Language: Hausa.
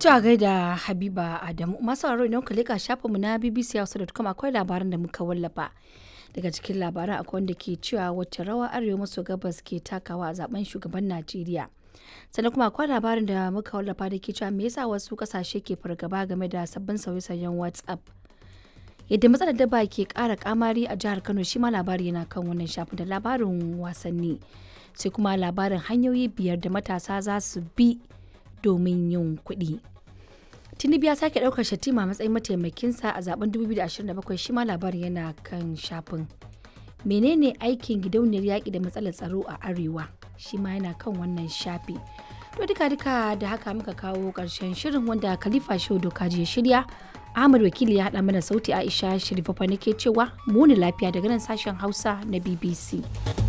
a gaida Habiba Adamu. Masu sauraro idan ku leka shafinmu na bbchausa.com akwai labaran da muka wallafa. Daga cikin labaran akwai wanda ke cewa wacce rawa arewa maso gabas ke takawa a zaben shugaban Najeriya. Sannan kuma akwai labarin da muka wallafa da ke cewa me yasa wasu kasashe ke fargaba game da sabbin sauye-sauyen WhatsApp. Yadda matsalar daba ke ƙara kamari a jihar Kano shi ma labari yana kan wannan shafin da labarin wasanni. Sai kuma labarin hanyoyi 5 da matasa za su bi domin yin kuɗi. Tinubu ya sake ɗaukar Shatima matsayin mataimakinsa a zaben 2027 shi ma labarin yana kan shafin. Menene aikin gidauniyar yaƙi da matsalar tsaro a Arewa? Shi ma yana kan wannan shafi. To duka da haka muka kawo ƙarshen shirin wanda Khalifa Shehu Dokaji ya shirya. Ahmad Wakili ya haɗa mana sauti Aisha Sharifa nake cewa mu ne lafiya daga nan sashen Hausa na BBC.